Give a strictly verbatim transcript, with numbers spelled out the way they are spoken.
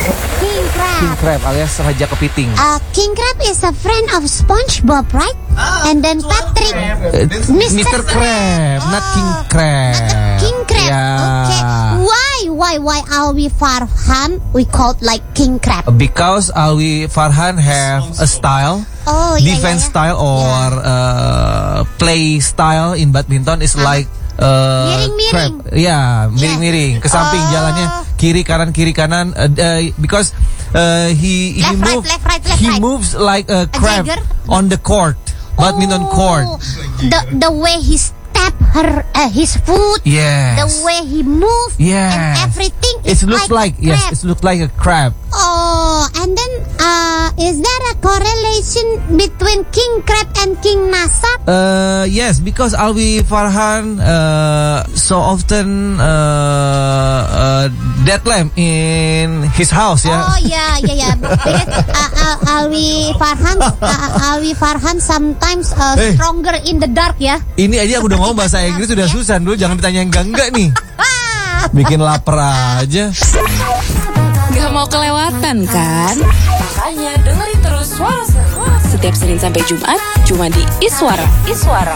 King crab. King crab alias raja kepiting. Uh, King crab is a friend of SpongeBob, right? And then Patrick, Uh, Mister Mister Crab, not King Crab. King crab. Yeah. Okay. Why? Why? Why Alwi Farhan we called like King crab? Because Alwi Farhan have a style, Oh, yeah, defense yeah, yeah. style or uh, play style in badminton is like uh, Miring-miring. crab. Yeah, miring-miring. Ke samping Oh. jalannya kiri kanan kiri kanan. Uh, uh, because uh, he he Left, right, move left, right, left, he right. moves like a crab Jagger? on the court, badminton Oh, court. The the way he step her uh, his foot. Yes. The way he move. Yes. And everything It is looks like, like, a yes, crab. it looks like a crab. Oh, and then uh, is there a correlation between king crab and king nasab? Uh, yes, because Alwi Farhan uh, so often uh, uh, dead lamb in his house, ya. Oh yeah, yeah, yeah. Because uh, uh, Alwi Farhan, uh, Alwi Farhan sometimes uh, Eh. stronger in the dark, ya. Ini aja aku udah ngomong bahasa Inggris sudah susah dulu, jangan ditanya yang enggak-enggak nih. Bikin lapar aja. Gak mau kelewatan kan? Makanya dengerin terus Suara Seru setiap Senin sampai Jumat cuma di Iswara. Iswara.